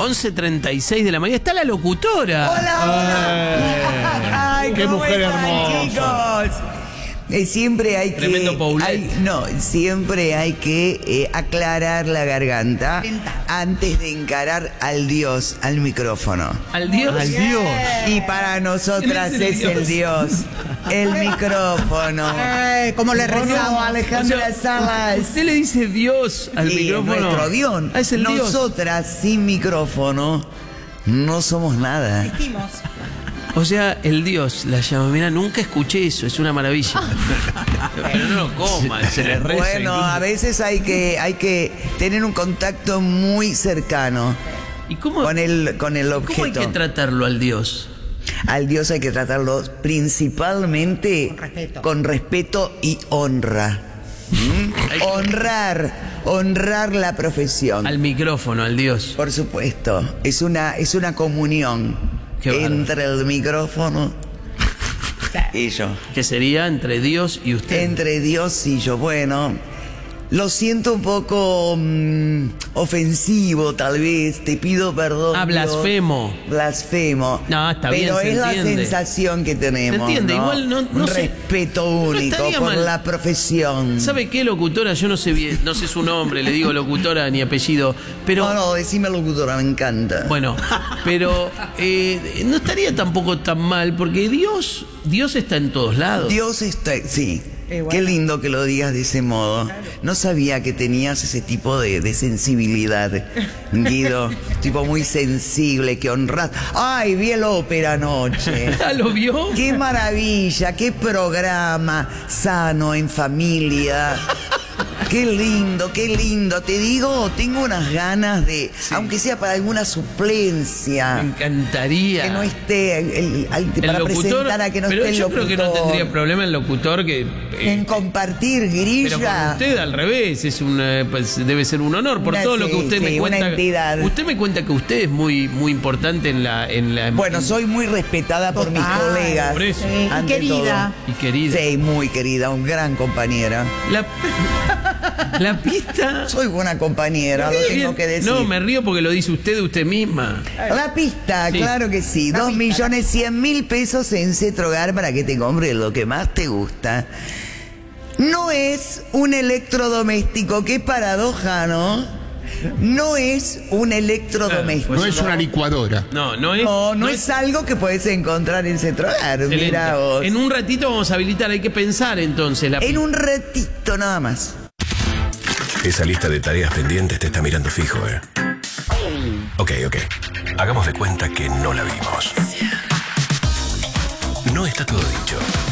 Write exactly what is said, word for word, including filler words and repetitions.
once treinta y seis de la mañana. Está la locutora. Hola, hola. Ay, qué ¿cómo mujer están, hermosa. chicos? Eh, siempre hay que... Tremendo Paulette. hay- no, siempre hay que eh, aclarar la garganta antes de encarar al Dios, al micrófono. Al Dios. Al Dios. Y para nosotras ¿Quién es es el el Dios, el micrófono. Ay, ¿cómo le Como rezamos? Alejandra O sea, Salas. Usted le dice Dios al Y micrófono. nuestro Dios. Ah, es el Dios. Nosotras sin micrófono no somos nada. Existimos. O sea, el Dios la llama. Mira, nunca escuché eso, es una maravilla. Pero no lo coman, se le reza. Bueno, incluso. a veces hay que, hay que tener un contacto muy cercano ¿Y cómo, con el, con el ¿cómo hay que objeto. tratarlo al Dios? Al Dios hay que tratarlo principalmente Con respeto. con respeto y honra. ¿Mm? Hay que- Honrar, honrar la profesión. Al micrófono, al Dios. Por supuesto, es una, es una comunión Qué bárbaro. entre el micrófono y yo. Que sería entre Dios y usted. Entre Dios y yo. Bueno, lo siento un poco mm, ofensivo, tal vez. Te pido perdón. Ah, Dios. blasfemo. Blasfemo. No, está bien, Pero se es la entiende. sensación que tenemos. Se entiende, ¿no? igual no- no Un sé- respeto no único estaría por mal. la profesión. ¿Sabe qué, locutora? Yo no sé bien, no sé su nombre, le digo locutora ni apellido, pero... No, no, decime locutora, me encanta. Bueno, pero eh, no estaría tampoco tan mal, porque Dios, Dios está en todos lados. Dios está... Sí. Eh, bueno. Qué lindo que lo digas de ese modo. No sabía que tenías ese tipo de, de sensibilidad, Guido. Tipo muy sensible, que honras. ¡Ay, vi el ópera anoche! ¿Ya lo vio? ¡Qué maravilla! ¡Qué programa sano en familia! ¡Qué lindo, qué lindo! Te digo, tengo unas ganas de, aunque sea para alguna Me suplencia, encantaría. que no esté, el, el- al- El para locutor, presentar a que no pero esté el yo locutor. creo que no tendría problema el locutor que... eh, En compartir pero con grilla. usted al revés, es un, eh, pues, debe ser un honor por Una- todo lo que sí, usted me sí, una cuenta. entidad. Usted me cuenta que usted es muy, muy importante en la... En la Bueno, en- soy muy respetada por mis Ay, colegas. por eso. Sí, y ante querida. Y querida. todo. Sí, muy querida, un gran compañera. La, la pista... Soy buena compañera, lo tengo que decir. No, me río porque lo dice usted de usted misma. La pista, Sí. claro que sí. La Dos pista, millones cien mil pesos en Cetrogar para que te compres lo que más te gusta. No es un electrodoméstico, qué paradoja, ¿no? No es un electrodoméstico. No es una licuadora. No, no es... No, no es algo que puedes encontrar en Cetrogar. excelente. Mira vos. En un ratito vamos a habilitar, hay que pensar entonces. La En un ratito nada más. Esa lista de tareas pendientes te está mirando fijo, ¿eh? Ok, ok. Hagamos de cuenta que no la vimos. No está todo dicho.